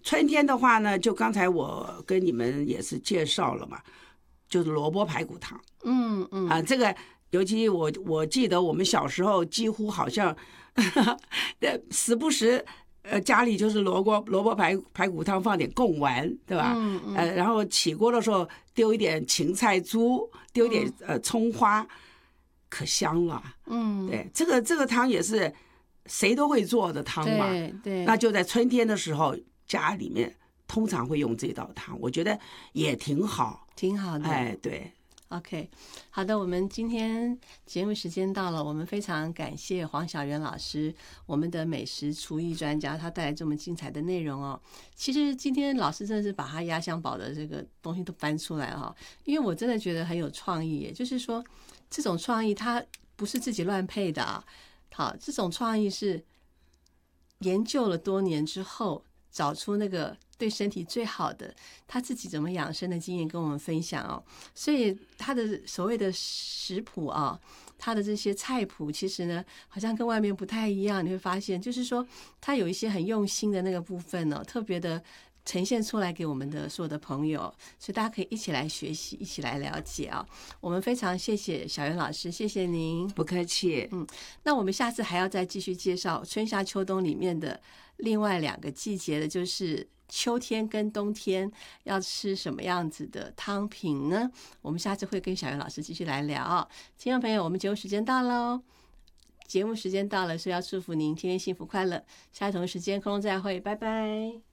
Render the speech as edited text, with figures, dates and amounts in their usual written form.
春天的话呢，就刚才我跟你们也是介绍了嘛，就是萝卜排骨汤。这个尤其我记得我们小时候几乎好像时不时家里就是萝卜排骨汤放点贡丸，对吧？然后起锅的时候丢一点芹菜珠，丢一点葱花，可香了。对，这个汤也是谁都会做的汤嘛。 对， 那就在春天的时候，家里面通常会用这道汤，我觉得也挺好， 挺好的。 哎，对。 OK， 好的，我们今天节目时间到了，我们非常感谢黄小媛老师，我们的美食厨艺专家，他带来这么精彩的内容哦。其实今天老师真的是把他压箱宝的这个东西都搬出来了哈，因为我真的觉得很有创意耶，就是说这种创意它不是自己乱配的啊，好，这种创意是研究了多年之后找出那个对身体最好的，他自己怎么养生的经验跟我们分享哦。所以他的所谓的食谱啊，他的这些菜谱，其实呢，好像跟外面不太一样。你会发现，就是说他有一些很用心的那个部分呢，特别的呈现出来给我们的所有的朋友，所以大家可以一起来学习，一起来了解啊。我们非常谢谢小媛老师，谢谢您， 不客气。 那我们下次还要再继续介绍春夏秋冬里面的另外2个季节的，就是秋天跟冬天要吃什么样子的汤品呢？我们下次会跟小媛老师继续来聊。听众朋友，我们节目时间到喽，节目时间到了，所以要祝福您天天幸福快乐。下一同一时间空中再会，拜拜。